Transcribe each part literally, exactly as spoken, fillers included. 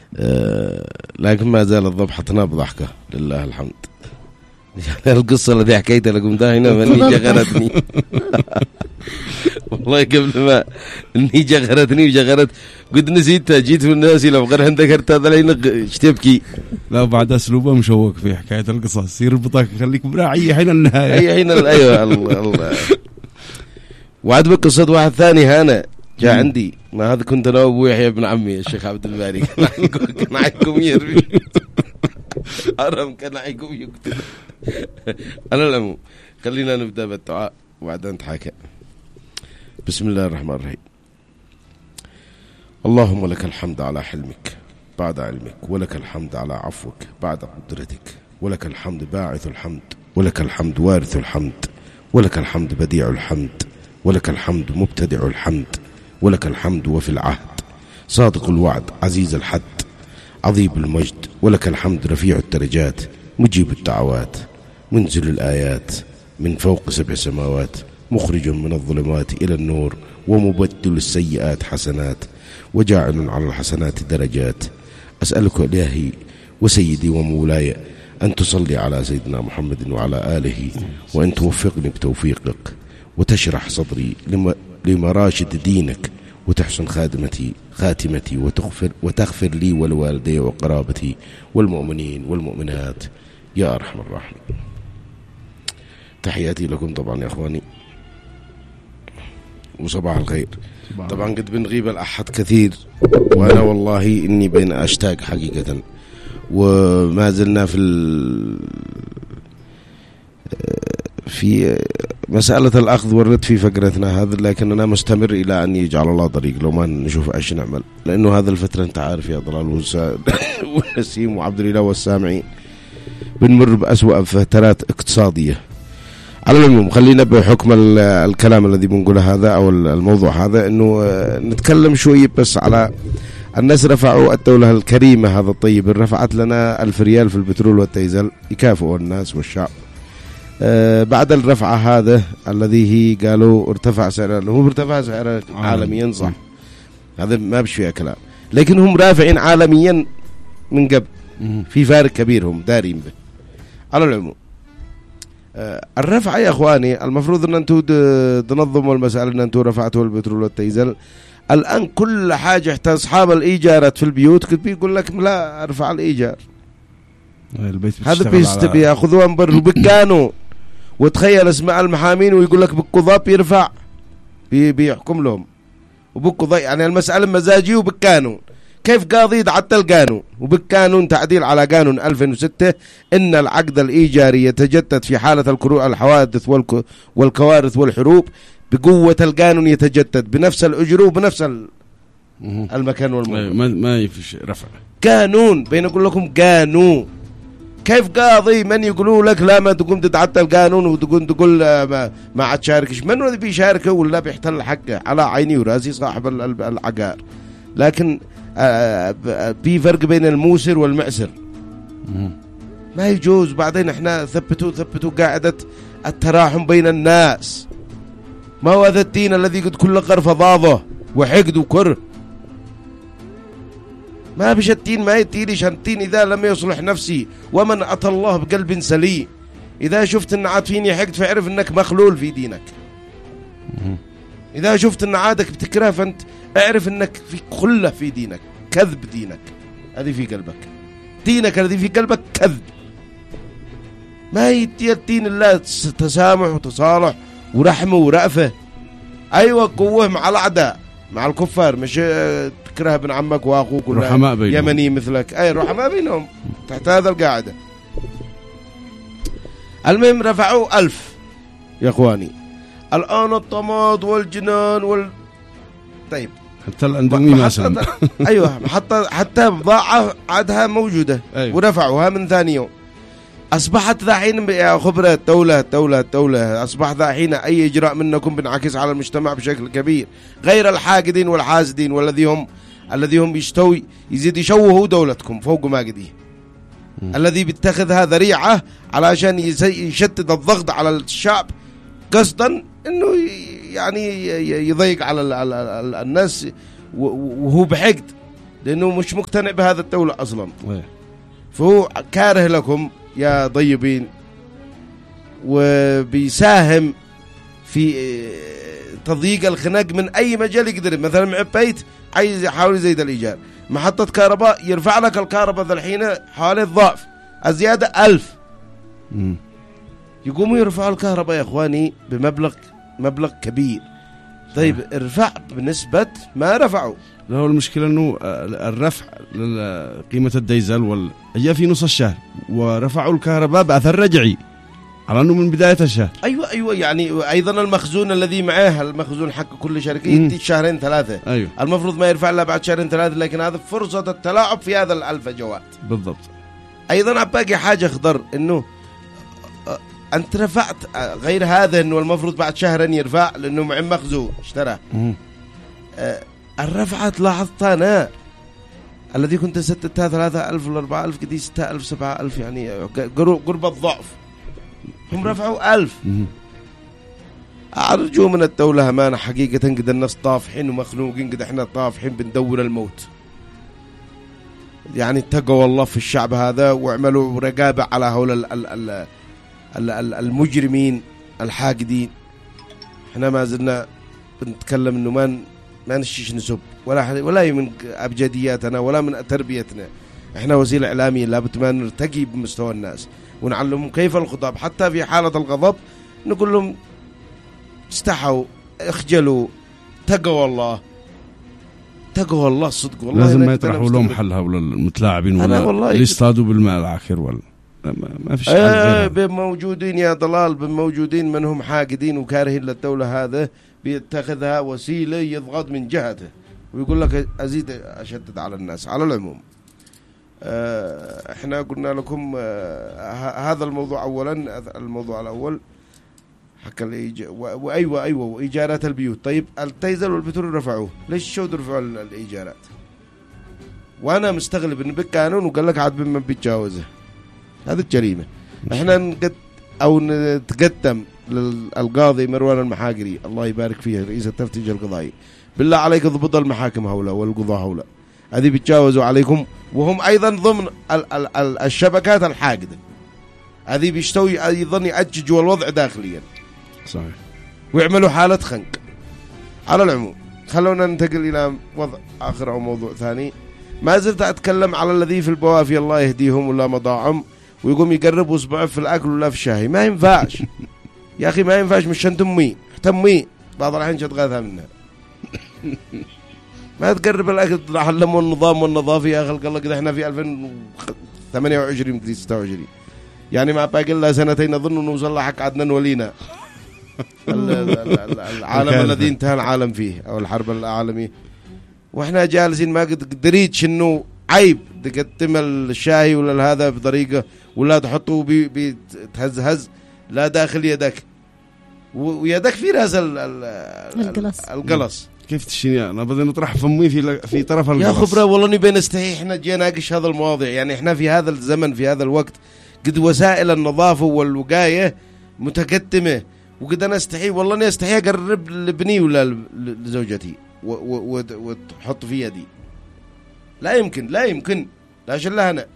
أه لكن ما زال الضبحة تناب ضحكة لله الحمد. القصة التي حكيتها لكم داهنا مني جغرتني والله قبل ما اني جغرتني وجغرت قد نسيتها جيت من الناس لو غير ذكرت هذا لين اشتبكي. لا بعد اسلوبه مشوق في حكايه القصص سير بطاك خليك براعي حين النهايه اي حين ايوه الله الله. وعد بقصه واحد ثاني هنا جاء عندي ما هذا كنت انا وابو يحيى بن عمي الشيخ عبد الباري كان عيكم يرمي حرام كان عيكم يقتل. انا العموم خلينا نبدا بالدعاء وبعدين نتحاكى. بسم الله الرحمن الرحيم. اللهم لك الحمد على حلمك بعد علمك، ولك الحمد على عفوك بعد قدرتك، ولك الحمد باعث الحمد، ولك الحمد وارث الحمد، ولك الحمد بديع الحمد، ولك الحمد مبتدع الحمد، ولك الحمد وفي العهد، صادق الوعد عزيز الحد، عظيم المجد، ولك الحمد رفيع الدرجات، مجيب الدعوات، منزل الآيات، من فوق سبع سماوات، مخرج من الظلمات إلى النور، ومبدل السيئات حسنات، وجاعل على الحسنات درجات. أسألك إلهي وسيدي ومولاي أن تصلي على سيدنا محمد وعلى آله، وأن توفقني بتوفيقك، وتشرح صدري لمراشد دينك، وتحسن خادمتي خاتمتي، وتغفر, وتغفر لي ولوالدي وقرابتي والمؤمنين والمؤمنات يا أرحم الراحمين. تحياتي لكم طبعا يا أخواني وصباح الخير. طبعا قد بنغيب الأحد كثير، وأنا والله إني بين أشتاق حقيقة، وما زلنا في في مسألة الأخذ والرد في فقرتنا هذا، لكن أنا مستمر إلى أن يجعل الله طريق لو ما نشوف إيش نعمل، لأنه هذا الفترة أنت عارف يا ضلال والنسيم وعبد الله والسامعين بنمر بأسوأ فترات اقتصادية. على العموم خلينا بحكم الكلام الذي بنقوله هذا أو الموضوع هذا إنه نتكلم شوية بس على الناس. رفعوا الدولة الكريمة هذا الطيب رفعت لنا ألف ريال في البترول والديزل يكافئوا الناس والشعب. أه بعد الرفعة هذا الذي هي قالوا ارتفع سعره، هو ارتفع سعره عالميا صح، هذا ما بش فيها كلام، لكن هم رافعين عالميا من قبل، في فارق كبير هم دارين به. على العموم أه الرفعة يا اخواني المفروض ان انتم تنظموا المسألة، ان انتم رفعتوا البترول والديزل. الان كل حاجة حتى اصحاب الايجارات في البيوت كنت بيقول لك لا ارفع الايجار، هذا بيستبي ياخذوها انبر وبكانوا. وتخيل اسمع المحامين ويقول لك بالقضاء بيرفع بي بيحكم لهم وبالقضاء، يعني المسألة مزاجي وبالقانون. كيف قاضي يتعدى القانون؟ وبالقانون تعديل على قانون ألفين وستة إن العقد الإيجاري يتجدد في حالة الحوادث والكوارث والحروب بقوة القانون، يتجدد بنفس الأجر وبنفس المكان والمكان، ما ما يفش رفع قانون. بين أقول لكم قانون. كيف قاضي من يقولوا لك لا ما تقوم تتعدى القانون وتقول تقول ما, ما عاد شاركش؟ من الذي بيشاركه ولا بيحتل حقه؟ على عيني وراسي صاحب العقار، لكن في فرق بين الموسر والمعسر، ما يجوز. بعدين احنا ثبتوا ثبتوا قاعدة التراحم بين الناس، ما هو هذا الدين الذي قد كل قرف ضاضه وحقد وكره. ما بش الدين ما يتيليش الدين إذا لم يصلح نفسي، ومن أتى الله بقلب سليم. إذا شفت أن عاد فيني حقد فاعرف أنك مخلول في دينك. إذا شفت أن عادك بتكره فأنت اعرف أنك في خلة في دينك، كذب دينك هذه في قلبك، دينك الذي في قلبك كذب. ما يتي الدين الله تسامح وتصالح ورحمة ورأفة. أيوة قوة مع الأعداء مع الكفار، مش تكره ابن عمك واخوك ولا يمني مثلك. اي رحماء بينهم تحت هذا القاعدة. المهم رفعوا ألف يا اخواني. الان الطماط والجنان وال طيب حتى الاندومي مثلا ايوه حتى حتى بضاعة عادها موجودة. أيوة. ورفعوها من ثاني يوم. أصبحت ذا حين يا خبرة الدولة الدولة الدولة أصبح ذا حين أي إجراء منكم بنعكس على المجتمع بشكل كبير، غير الحاقدين والحاسدين والذي هم الذي هم يشتوي يزيد يشوهوا دولتكم فوق ما قديه، الذي بيتخذها ذريعة علشان يشتت الضغط على الشعب قصدا إنه يعني يضيق على الناس وهو بحقد، لأنه مش مقتنع بهذا الدولة أصلا. فهو كاره لكم يا طيبين، وبيساهم في تضييق الخناق من أي مجال يقدر. مثلا مع بيت عايز يحاول يزيد الإيجار، محطة كهرباء يرفع لك الكهرباء ذا الحين حوالي الضعف، الزيادة ألف، يقوموا يرفعوا الكهرباء يا إخواني بمبلغ مبلغ كبير. طيب ارفع بنسبة ما رفعوا. لا، هو المشكلة أنه الرفع قيمة الديزل وال جاء في نص الشهر، ورفعوا الكهرباء بأثر رجعي على أنه من بداية الشهر. أيوة أيوة يعني أيضا المخزون الذي معاه، المخزون حق كل شركة يدي شهرين ثلاثة. أيوة. المفروض ما يرفع إلا بعد شهرين ثلاثة، لكن هذا فرصة التلاعب في هذا الألف جوات. بالضبط. أيضا باقي حاجة خضر، إنه أنت رفعت غير هذا، إنه المفروض بعد شهرين يرفع لأنه مع مخزون اشترى. آه الرفعة لاحظت أنا الذي كنت ستتها ثلاثة ألف ولا أربعة ألف، قدي ستة ألف سبعة ألف، يعني قرب الضعف. هم رفعوا ألف. أرجو من الدولة أمانة حقيقة، قد الناس طافحين ومخنوقين، قد إحنا طافحين بندور الموت. يعني اتقوا الله في الشعب هذا، واعملوا رقابة على هؤلاء المجرمين الحاقدين. إحنا ما زلنا بنتكلم إنه ما ما نشيش نسب ولا ولا من أبجدياتنا ولا من تربيتنا. إحنا وسيلة إعلامية لابد ما نرتقي بمستوى الناس ونعلمهم كيف الخطاب، حتى في حالة الغضب نقول لهم استحوا، اخجلوا، تقوا الله، تقوا الله صدق. والله لازم ما يطرحوا لهم حل هؤلاء المتلاعبين ولا يصطادوا بالماء العاخر ولا ما فيش حل آه موجودين يا ضلال، موجودين منهم حاقدين وكارهين للدولة، هذا بيتخذها وسيلة يضغط من جهته ويقول لك أزيد أشدد على الناس. على العموم آه احنا قلنا لكم آه هذا الموضوع أولا. الموضوع الأول حكى الإيج... وأيوة أيوة وإيجارات البيوت. طيب التيزل والبترول رفعوه، ليش شو رفعوا الإيجارات؟ وأنا مستغرب إنه بالقانون وقال لك عاد من بيتجاوزه، هذا الجريمة. احنا نقد أو نتقدم للقاضي مروان المحاقري الله يبارك فيه، رئيس التفتيش القضائي، بالله عليك ضبط المحاكم هؤلاء والقضاء هؤلاء، هذه بيتجاوزوا عليكم، وهم أيضا ضمن ال ال ال الشبكات الحاقدة، هذه بيشتوي أيضا يأججوا الوضع داخليا. صحيح. ويعملوا حالة خنق. على العموم خلونا ننتقل إلى وضع آخر أو موضوع ثاني. ما زلت أتكلم على الذي في البوافي الله يهديهم ولا مطاعم، ويقوم يقرب أصبعه في الأكل ولا في الشاي. ما ينفعش يا أخي، ما ينفعش. مش تمي تمي بعض الحين تتغاثى منها. ما تقرب الأكل علموا النظام والنظافة يا أخي. الله كده إحنا في ألفين وثمانية وعشرين كده ستة وعشرين، يعني مع باقي الله سنتين أظن نوصل لحق عدنان ولينا العالم الذي انتهى العالم فيه أو الحرب العالمية، وإحنا جالسين ما قد قدريتش إنه عيب تقدم الشاي ولا هذا بطريقة ولا تحطه بتهزهز لا داخل يدك، ويدك في راس القلص القلص. كيف تشيني أنا بدي نطرح فمي في في طرف القلص يا خبرة. والله نبي نستحي، إحنا جينا ناقش هذا المواضيع. يعني إحنا في هذا الزمن في هذا الوقت قد وسائل النظافة والوقاية متقدمة، وقد أنا استحي والله أنا استحي أقرب لابني ولا لزوجتي وتحط في يدي. لا يمكن لا يمكن لا شلها أنا،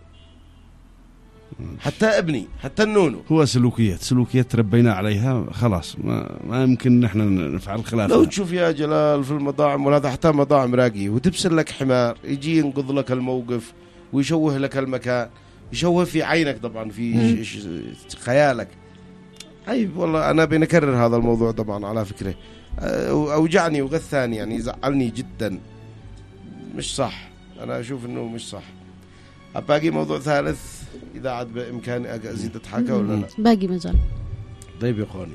حتى ابني حتى النونو. هو سلوكيات سلوكيات تربينا عليها خلاص، ما ما يمكن نحن نفعل خلاف. لو تشوف يا جلال في المطاعم ولا حتى مطاعم راقي وتبسل لك حمار يجي ينقض لك الموقف ويشوه لك المكان، يشوه في عينك طبعا في خيالك. عيب والله. أنا بنكرر هذا الموضوع طبعا على فكرة، أوجعني وغثاني يعني يزعلني جدا، مش صح. أنا أشوف إنه مش صح. باقي موضوع ثالث إذا عاد بإمكاني أزيد أتحكى ولا لا؟ باقي مجال. طيب يا أخواني،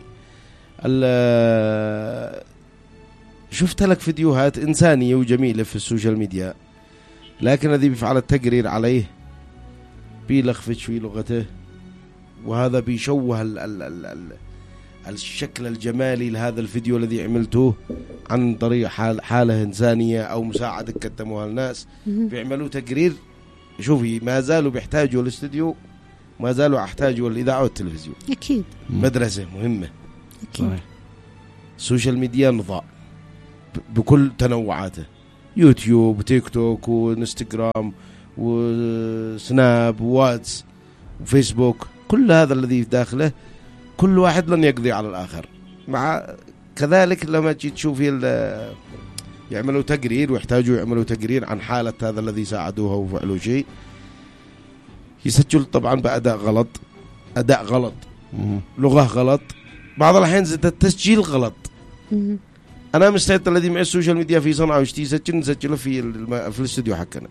شفت لك فيديوهات إنسانية وجميلة في السوشيال ميديا، لكن الذي بيفعل التقرير عليه بيلخفت شوي لغته، وهذا بيشوه ال ال ال ال الشكل الجمالي لهذا الفيديو الذي عملته عن طريق حال حالة إنسانية أو مساعدة قدموها الناس. بيعملوا تقرير. شوفي ما زالوا بيحتاجوا الاستوديو، ما زالوا احتاجوا الإذاعة والتلفزيون. أكيد مدرسة مهمة. أكيد. السوشيال ميديا نضاع بكل تنوعاته، يوتيوب وتيك توك وانستغرام وسناب وواتس وفيسبوك، كل هذا الذي داخله كل واحد لن يقضي على الآخر. مع كذلك لما تجي تشوفي يعملوا تقرير ويحتاجوا يعملوا تقرير عن حالة هذا الذي ساعدوها وفعلوا شيء، يسجل طبعا بأداء غلط، أداء غلط، لغة غلط، بعض الأحيان التسجيل غلط. أنا مستعد الذي مع السوشيال ميديا في صنعاء ويشتي يسجل نسجله في في الاستوديو حقنا،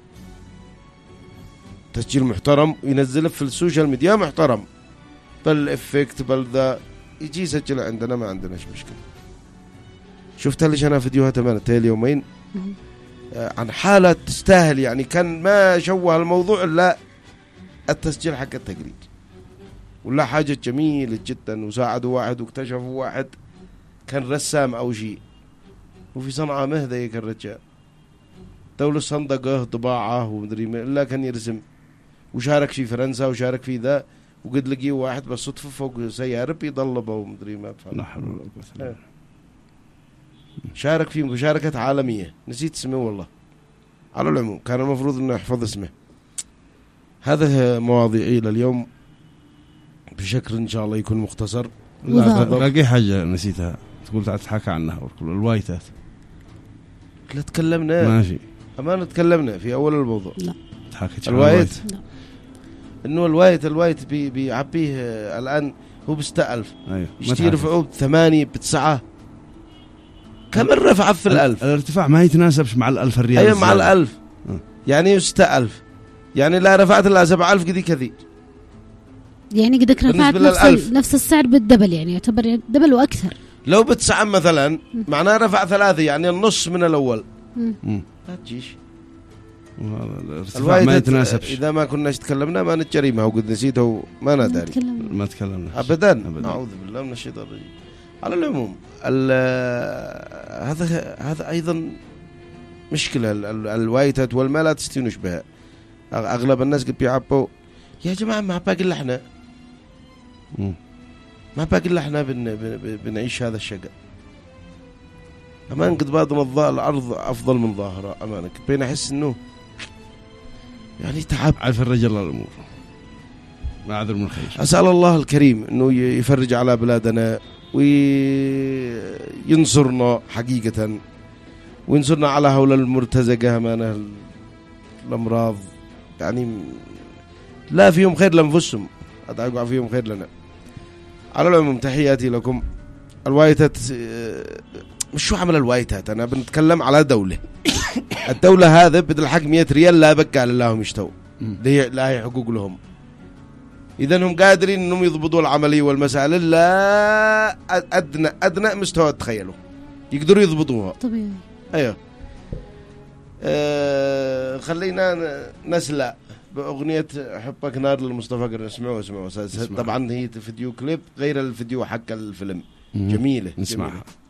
تسجيل محترم وينزله في السوشيال ميديا محترم بالإفكت بالذا، يجي يسجله عندنا ما عندناش مشكلة. شفت ليش أنا فيديوهات أمانة اليومين عن حالة تستاهل، يعني كان ما شوه الموضوع إلا التسجيل حق التقرير، ولا حاجة جميلة جدا، وساعدوا واحد واكتشفوا واحد كان رسام أو شيء، وفي صنعاء مهدي كالرجال دولة صندقه طباعة ومدري ما إلا كان يرسم، وشارك في فرنسا وشارك في ذا، وقد لقيه واحد بالصدفة فوق سيارة بيضلبه ومدري ما بفهم، شارك في مشاركة عالمية نسيت اسمه والله. على العموم كان المفروض انه يحفظ اسمه. هذا مواضيعي لليوم بشكل ان شاء الله يكون مختصر. باقي حاجة نسيتها تقول تحكى عنها، الوايتات لا تكلمنا ماشي، أما تكلمنا في أول الموضوع. لا تحكي الوايت لا. إنه الوايت الوايت بي بيعبيه الآن هو بستة ألف، أيوه يشتي يرفعوه بثمانية بتسعة، كم الرفع في الألف؟ الارتفاع ما يتناسبش مع الألف الريال. أيوه مع الألف أه. يعني ستة ألف، يعني لا رفعت إلا سبعة ألف كذي كذي، يعني قدك رفعت نفس, نفس السعر بالدبل، يعني يعتبر دبل وأكثر. لو بتسعة مثلا معناه رفع ثلاثة، يعني النص من الأول. لا تجيش الارتفاع ما يتناسبش. إذا ما كناش تكلمنا ما نتجريمها وقد نسيته ما نداري ما تكلمنا أبدا. أعوذ بالله من الشيطان الرجيم. على العموم هذا هذا أيضا مشكلة، الوايتات والما لا تستينوش بها. أغلب الناس قد بيعبوا يا جماعة ما باقي إلا إحنا ما باقي إلا إحنا بن بنعيش هذا الشقاء. أمان قد بعض الأرض أفضل من ظاهرة، أمانك بين أحس إنه يعني تعب. عارف الرجل الأمور ما عذر من خير. أسأل الله الكريم إنه يفرج على بلادنا وينصرنا حقيقة، وينصرنا على هؤلاء المرتزقة أمانة الأمراض، يعني لا فيهم خير لأنفسهم، أدعوا فيهم خير لنا. على العموم تحياتي لكم. الوايتات مش شو عمل الوايتات، أنا بنتكلم على دولة الدولة هذا بدل حق مية ريال لا بقى لهم يشتوا، لا هي حقوق لهم. إذا هم قادرين إنهم يضبطوا العملية والمسائل لا أدنى أدنى مستوى تخيلوا يقدروا يضبطوها طبيعي. أيوه أه خلينا نسلع بأغنية حبك نار للمصطفى قرن. اسمعوا اسمعوا طبعا هي فيديو كليب غير الفيديو حق الفيلم. جميلة نسمعها.